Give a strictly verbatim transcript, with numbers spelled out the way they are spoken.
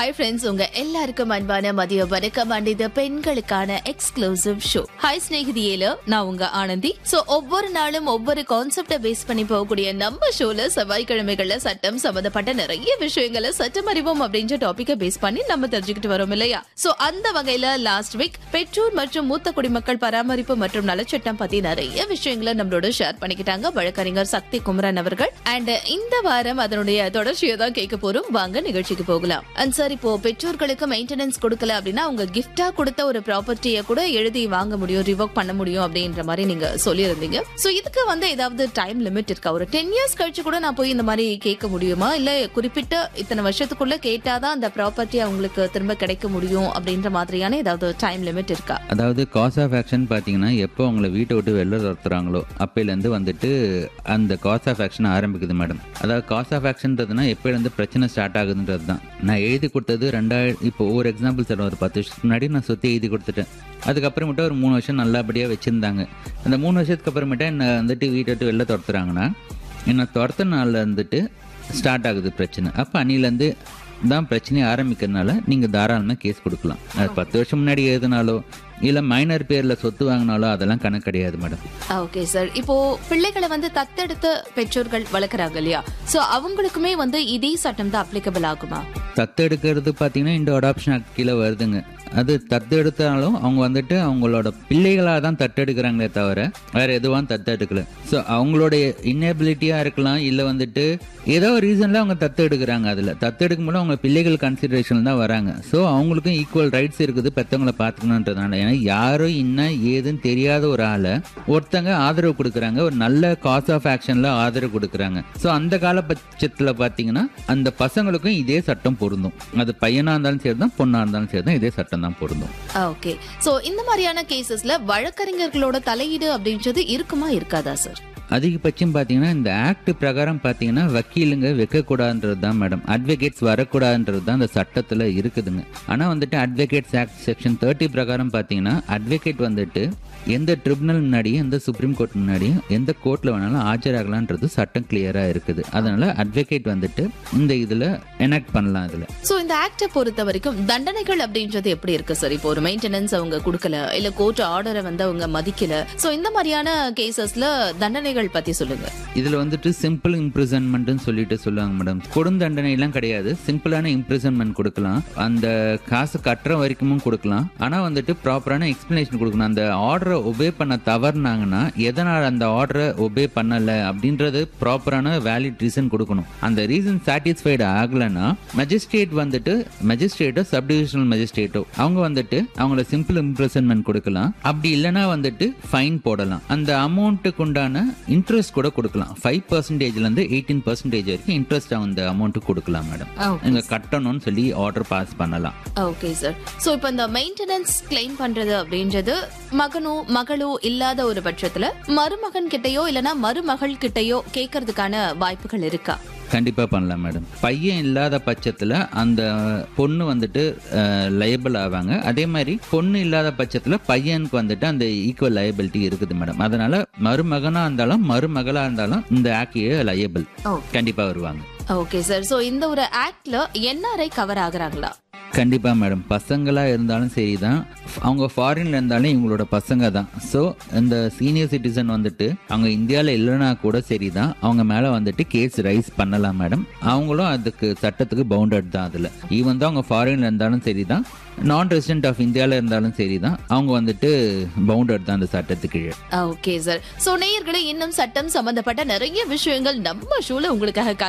Hi friends, உங்க எல்லாருக்கும் அன்பான மதிய வணக்கம். அண்ட் இது பெண்களுக்கான எக்ஸ்க்ளூசிவ் ஷோ ஹாய் ஸ்நேகிதியில நான் உங்க ஆனந்தி. சோ ஒவ்வொரு நாளும் ஒவ்வொரு கான்செப்ட பேஸ் பண்ணி போகக்கூடிய நம்ம ஷோல செவ்வாய்க்கிழமைகள்ல சட்டம் சம்பந்தப்பட்ட நிறைய விஷயங்களை சட்டம் அறிவோம் அப்படின்ற டாபிக்க பேஸ் பண்ணி நம்ம தெரிஞ்சுக்கிட்டு வரோம் இல்லையா? சோ அந்த வகையில லாஸ்ட் வீக் பெற்றோர் மற்றும் மூத்த குடிமக்கள் பராமரிப்பு மற்றும் நலச்சட்டம் பத்தி நிறைய விஷயங்களை நம்மளோட ஷேர் பண்ணிக்கிட்டாங்க வழக்கறிஞர் சக்தி குமரன் அவர்கள். அண்ட் இந்த வாரம் அதனுடைய தொடர்ச்சியை தான் கேட்க போறோம். வாங்க நிகழ்ச்சிக்கு போகலாம். அண்ட் சார், இப்போ பெற்றோர்களுக்கு மெயின்டெனன்ஸ் கொடுக்கல அப்படின்னா அவங்க கிஃப்டா கொடுத்த ஒரு ப்ராப்பர்ட்டியை கூட எழுதி வாங்க முடியும், ரிவோக் பண்ண முடியும் அப்படின்ற மாதிரி நீங்க சொல்லியிருந்தீங்க. சோ இதுக்கு வந்து ஏதாவது டைம் லிமிட் இருக்கா? ஒரு டென் இயர்ஸ் கழிச்சு கூட நான் போய் இந்த மாதிரி கேட்க முடியுமா? இல்ல குறிப்பிட்ட இத்தனை வருஷத்துக்குள்ள கேட்டாதான் அந்த ப்ராப்பர்ட்டி அவங்களுக்கு திரும்ப கிடைக்க முடியும் அப்படின்ற மாதிரியான ஏதாவது டைம் லிமிட் இருக்கா? அதாவது காஸ் ஆஃப் ஆக்ஷன் பாத்தீங்கன்னா எப்போ அவங்களை வீட்டை விட்டு வெளில துரத்துறாங்களோ அப்பையிலேருந்து வந்துட்டு அந்த காஸ் ஆஃப் ஆக்ஷன் ஆரம்பிக்குது மேடம். அதாவது காஸ் ஆஃப் ஆக்ஷன்றதுனா எப்போலேருந்து பிரச்சனை ஸ்டார்ட் ஆகுதுன்றது தான். நான் எழுதி கொடுத்தது ரெண்டாயிரம் இப்போ ஒரு எக்ஸாம்பிள் சார், ஒரு பத்து வருஷத்துக்கு முன்னாடி நான் சொத்து எழுதி கொடுத்துட்டேன். அதுக்கப்புறமேட்டா ஒரு மூணு வருஷம் நல்லபடியாக வச்சுருந்தாங்க. அந்த மூணு வருஷத்துக்கு அப்புறமேட்டா என்னை வந்துட்டு வீட்டை விட்டு வெளில துரத்துறாங்கன்னா என்னை துரத்த நாளில் வந்துட்டு ஸ்டார்ட் ஆகுது பிரச்சனை. அப்போ அன்னிலேருந்து தான் பிரச்சனையை ஆரம்பிக்கிறதுனால நீங்கள் தாராளமாக கேஸ் கொடுக்கலாம். அது பத்து வருஷம் முன்னாடி எழுதினாலோ இல்லை மைனர் பேரில் சொத்து வாங்கினாலோ அதெல்லாம் கணக்கு கிடையாது மேடம். ஓகே சார், இப்போ பிள்ளைகளை வந்து தத்தெடுத்த பெற்றோர்கள் வளர்க்குறாங்க இல்லையா? ஸோ அவங்களுக்குமே வந்து இதே சட்டம் தான் அப்ளிகபிள் ஆகுமா? தத்து எடுக்கிறது பார்த்தீங்கன்னா இந்த அடாப்ஷன் ஆக்ட் கீழே வருதுங்க. அது தத்து எடுத்தாலும் அவங்க வந்துட்டு அவங்களோட பிள்ளைகளாக தான் தத்தெடுக்கிறாங்களே தவிர வேற எதுவும் தத்தெடுக்கல. ஸோ அவங்களுடைய இன்னெபிலிட்டியாக இருக்கலாம், இல்லை வந்துட்டு ஏதோ ஒரு ரீசனில் அவங்க தத்து எடுக்கிறாங்க. அதில் தத்து எடுக்கும்போது அவங்க பிள்ளைகள் கன்சிடரேஷன் தான் வராங்க. ஸோ அவங்களுக்கும் ஈக்குவல் ரைட்ஸ் இருக்குது பெற்றவங்களை பார்த்துக்கணுன்றதுனால. ஏன்னா யாரும் இன்னும் ஏதுன்னு தெரியாத ஒரு ஆளை ஒருத்தங்க ஆதரவு கொடுக்குறாங்க, ஒரு நல்ல காஸ் ஆஃப் ஆக்ஷனில் ஆதரவு கொடுக்குறாங்க. ஸோ அந்த காலபட்சத்தில் பார்த்தீங்கன்னா அந்த பசங்களுக்கும் இதே சட்டம் பொருந்தும். அது பையனாக இருந்தாலும் சரி தான், பொண்ணாக இருந்தாலும் சரி தான், இதே சட்டம் தான் பொருந்தும். ஓகே, சோ இந்த மாதிரியான கேசஸ்ல வழக்கறிஞர்களோட தலையீடு அப்படின்றது இருக்குமா இருக்காதா சார்? அதிகபட்சம் பார்த்தீங்கன்னா இந்த ஆக்ட் பிரகாரம் பார்த்தீங்கன்னா வக்கீலுங்க வைக்கக்கூடாதுன்றது தான் மேடம். அட்வொகேட்ஸ் வரக்கூடாதுன்றது தான் அந்த சட்டத்தில் இருக்குதுங்க. ஆனால் வந்துட்டு அட்வொகேட்ஸ் ஆக்ட் செக்ஷன் தேர்ட்டி பிரகாரம் பார்த்தீங்கன்னா அட்வொகேட் வந்துட்டு எந்த ட்ரிபுனல் முன்னாடியும் எந்த சுப்ரீம் கோர்ட் முன்னாடியும் எந்த கோர்ட்டில் வேணாலும் ஆஜராகலான்றது சட்டம் கிளியராக இருக்குது. அதனால அட்வொகேட் வந்துட்டு இந்த இதில் எனாக்ட் பண்ணலாம். இதில் ஸோ இந்த ஆக்டை பொறுத்த வரைக்கும் தண்டனைகள் அப்படின்றது எப்படி இருக்கு சார்? இப்போ ஒரு மெயின்டெனன்ஸ் அவங்க கொடுக்கல, இல்லை கோர்ட் ஆர்டரை வந்து அவங்க மதிக்கல, ஸோ இந்த மாதிரியான கேசஸ்ல தண்டனைகள் பத்தி சொல்லுங்க. இதுல வந்துட்டு சிம்பிள் இம்ப்ரிசன்மெண்ட்னு சொல்லிட்டு சொல்லுவாங்க மேடம். கொடுந்தண்டனை எல்லாம் கிடையாது, சிம்பிளான இம்ப்ரிசன்மெண்ட் கொடுக்கலாம். அந்த காசு கட்டுற வரைக்கும் கொடுக்கலாம். ஆனா வந்துட்டு ப்ராப்பரான எக்ஸ்பிளனேஷன் கொடுக்கணும். அந்த ஆர்டரை ஒபே பண்ண தவறுனாங்கன்னா எதனால் அந்த ஆர்டரை ஒபே பண்ணல அப்படின்றது ப்ராப்பரான வேலிட் ரீசன் கொடுக்கணும். அந்த ரீசன் சாட்டிஸ்ஃபைடு ஆகலன்னா மேஜிஸ்ட்ரேட் வந்துட்டு மேஜிஸ்ட்ரேட்டோ சப்டிவிஷனல் மேஜிஸ்ட்ரேட்டோ அவங்க வந்துட்டு அவங்கள சிம்பிள் இம்ப்ரிசன்மெண்ட் கொடுக்கலாம். அப்படி இல்லைன்னா வந்துட்டு ஃபைன் போடலாம். அந்த அமௌண்ட்டுக்கு உண்டான இன்ட்ரெஸ்ட் கூட கொடுக்கலாம். ஃபைவ் பர்சன்டேஜ்ல இருந்து எயிட்டீன் பர்சன்டேஜ் வரைக்கும் இன்ட்ரெஸ்ட் அந்த அமௌண்ட் கொடுக்கலாம் மேடம். நீங்க கட்டணும்னு சொல்லி ஆர்டர் பாஸ் பண்ணலாம். ஓகே சார், சோ இப்போ இந்த மெயின்டெனன்ஸ் கிளைம் பண்றது அப்படின்றது மகனோ மகளோ இல்லாத ஒரு பட்சத்துல மருமகன் கிட்டயோ இல்லனா மருமகள் கிட்டயோ கேட்கறதுக்கான வாய்ப்புகள் இருக்கா? கண்டிப்பா பண்ணலாம் மேடம். பையன் இல்லாத பட்சத்துல அந்த பொண்ணு வந்துட்டு லயபிள் ஆவாங்க. அதே மாதிரி பொண்ணு இல்லாத பட்சத்துல பையனுக்கு வந்துட்டு அந்த ஈக்குவல் லயபிலிட்டி இருக்குது மேடம். அதனால மருமகனா இருந்தாலும் மருமகளா இருந்தாலும் இந்த ஆக்ட் லயபிள் கண்டிப்பா வருவாங்க. ஓகே சார், சோ இந்த ஒரு ஆக்ட்ல என்ஆர்ஐ கவர் ஆகுறாங்களா? கண்டிப்பா மேடம். பசங்களா இருந்தாலும் சரிதான், அவங்க ஃபாரின்ல இருந்தாலும் இவங்களோட பசங்க தான். ஸோ இந்த சீனியர் சிட்டிசன் வந்துட்டு அவங்க இந்தியாவில் இல்லைனா கூட சரிதான், அவங்க மேல வந்துட்டு கேஸ் ரைஸ் பண்ணலாம் மேடம். அவங்களும் அதுக்கு சட்டத்துக்கு பவுண்டட் தான். அதுல ஈவன் தான் அவங்க ஃபாரின்ல இருந்தாலும் சரிதான், நான் ரெசிடென்ட் ஆஃப் இந்தியாவில் இருந்தாலும் சரிதான், அவங்க வந்துட்டு பவுண்டட் தான் அந்த சட்டத்துக்கு. ஓகே சார், சோ நேயர்களே இன்னும் சட்டம் சம்பந்தப்பட்ட நிறைய விஷயங்கள் நம்ம ஷோல உங்களுக்காக